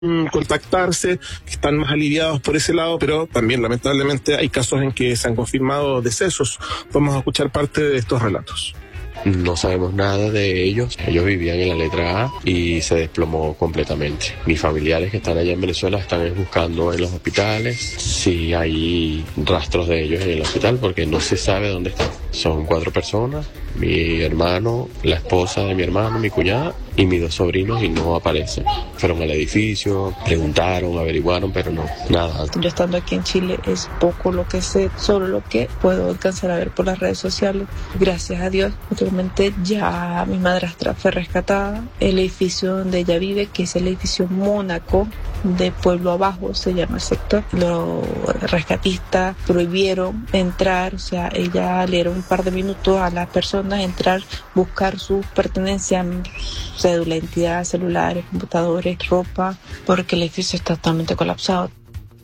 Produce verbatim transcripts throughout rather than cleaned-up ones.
contactarse, que están más aliviados por ese lado, pero también lamentablemente hay casos en que se han confirmado decesos. Vamos a escuchar parte de estos relatos. No sabemos nada de ellos. Ellos vivían en la letra A y se desplomó completamente. Mis familiares que están allá en Venezuela están buscando en los hospitales si hay rastros de ellos en el hospital, porque no se sabe dónde están. Son cuatro personas, mi hermano, la esposa de mi hermano, mi cuñada y mis dos sobrinos, y no aparecen. Fueron al edificio, preguntaron, averiguaron, pero no, nada. Yo estando aquí en Chile es poco lo que sé, solo lo que puedo alcanzar a ver por las redes sociales. Gracias a Dios, actualmente ya mi madrastra fue rescatada. El edificio donde ella vive, que es el edificio Mónaco, de Pueblo Abajo se llama el sector, los rescatistas prohibieron entrar, o sea, ella le dieron un par de minutos a las personas entrar, buscar sus pertenencias, cédula, identidad, celulares, computadores, ropa, porque el edificio está totalmente colapsado.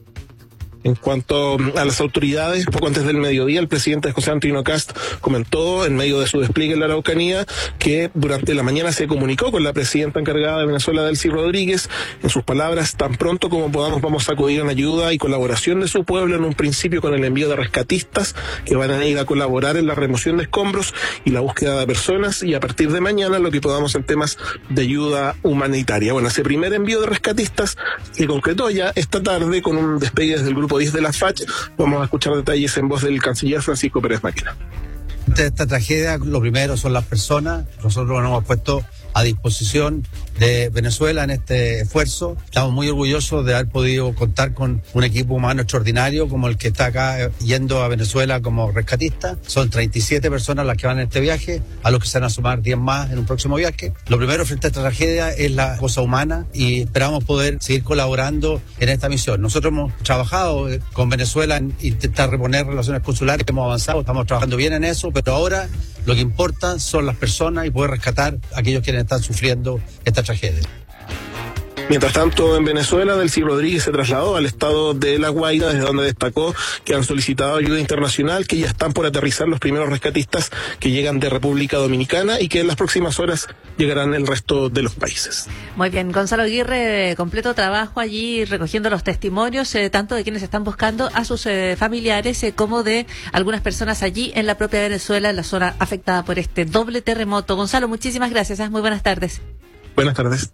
En cuanto a las autoridades, poco antes del mediodía, el presidente José Antonio Kast comentó, en medio de su despliegue en la Araucanía, que durante la mañana se comunicó con la presidenta encargada de Venezuela, Delcy Rodríguez. En sus palabras, tan pronto como podamos vamos a acudir en ayuda y colaboración de su pueblo, en un principio con el envío de rescatistas que van a ir a colaborar en la remoción de escombros y la búsqueda de personas, y a partir de mañana lo que podamos en temas de ayuda humanitaria. Bueno, ese primer envío de rescatistas se concretó ya esta tarde con un despegue desde el grupo diez de la F A C H. Vamos a escuchar detalles en voz del canciller Francisco Pérez Maquina. De esta tragedia, lo primero son las personas. Nosotros nos hemos puesto a disposición de Venezuela en este esfuerzo. Estamos muy orgullosos de haber podido contar con un equipo humano extraordinario como el que está acá yendo a Venezuela como rescatista. Son treinta y siete personas las que van en este viaje, a los que se van a sumar diez más en un próximo viaje. Lo primero frente a esta tragedia es la cosa humana, y esperamos poder seguir colaborando en esta misión. Nosotros hemos trabajado con Venezuela en intentar reponer relaciones consulares, hemos avanzado, estamos trabajando bien en eso, pero ahora lo que importa son las personas y poder rescatar a aquellos quienes están sufriendo esta tragedia. Mientras tanto, en Venezuela, Delcy Rodríguez se trasladó al estado de La Guaira, desde donde destacó que han solicitado ayuda internacional, que ya están por aterrizar los primeros rescatistas que llegan de República Dominicana y que en las próximas horas llegarán el resto de los países. Muy bien, Gonzalo Aguirre, completo trabajo allí recogiendo los testimonios, eh, tanto de quienes están buscando a sus eh, familiares eh, como de algunas personas allí en la propia Venezuela, en la zona afectada por este doble terremoto. Gonzalo, muchísimas gracias, ¿eh? Muy buenas tardes. Buenas tardes.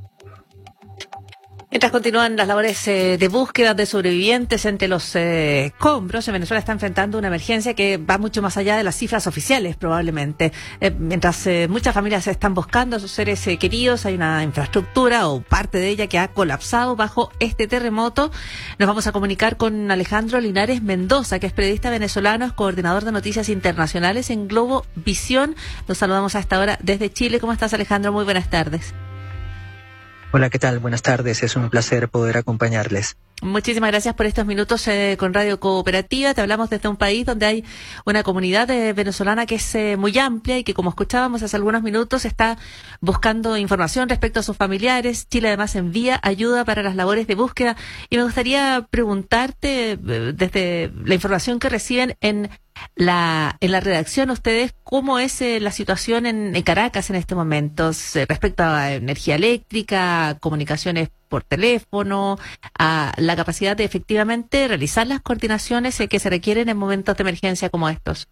Mientras continúan las labores eh, de búsqueda de sobrevivientes entre los eh, escombros, en Venezuela está enfrentando una emergencia que va mucho más allá de las cifras oficiales, probablemente. Eh, mientras eh, muchas familias están buscando a sus seres eh, queridos, hay una infraestructura o parte de ella que ha colapsado bajo este terremoto. Nos vamos a comunicar con Alejandro Linares Mendoza, que es periodista venezolano, es coordinador de noticias internacionales en Globo Visión. Nos saludamos a esta hora desde Chile. ¿Cómo estás, Alejandro? Muy buenas tardes. Hola, ¿qué tal? Buenas tardes. Es un placer poder acompañarles. Muchísimas gracias por estos minutos eh, con Radio Cooperativa. Te hablamos desde un país donde hay una comunidad eh, venezolana que es eh, muy amplia y que, como escuchábamos hace algunos minutos, está buscando información respecto a sus familiares. Chile además envía ayuda para las labores de búsqueda. Y me gustaría preguntarte, eh, desde la información que reciben en la en la redacción, ustedes, ¿cómo es eh, la situación en, en Caracas en este momento eh, respecto a energía eléctrica, comunicaciones por teléfono, a la capacidad de efectivamente realizar las coordinaciones eh, que se requieren en momentos de emergencia como estos?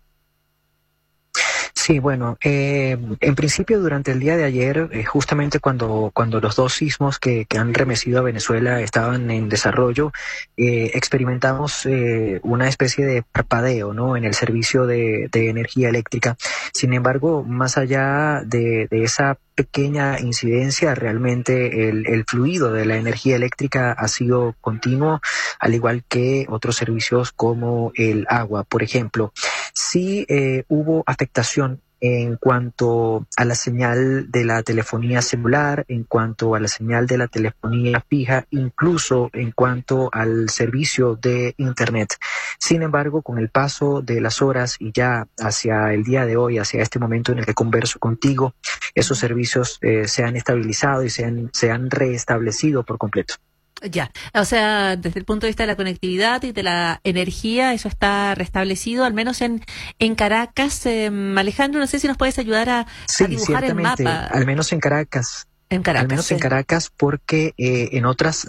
Sí, bueno, eh, en principio durante el día de ayer, eh, justamente cuando, cuando los dos sismos que, que han remecido a Venezuela estaban en desarrollo, eh, experimentamos eh, una especie de parpadeo, ¿no?, en el servicio de, de energía eléctrica. Sin embargo, más allá de, de esa pequeña incidencia, realmente el, el fluido de la energía eléctrica ha sido continuo, al igual que otros servicios como el agua, por ejemplo. Sí eh, hubo afectación en cuanto a la señal de la telefonía celular, en cuanto a la señal de la telefonía fija, incluso en cuanto al servicio de Internet. Sin embargo, con el paso de las horas y ya hacia el día de hoy, hacia este momento en el que converso contigo, esos servicios eh, se han estabilizado y se han, se han reestablecido por completo. Ya, o sea, desde el punto de vista de la conectividad y de la energía, eso está restablecido, al menos en en Caracas. Eh, Alejandro, no sé si nos puedes ayudar a, sí, a dibujar el mapa. Al menos en Caracas. En Caracas. Al menos sí. en Caracas, porque eh, en otras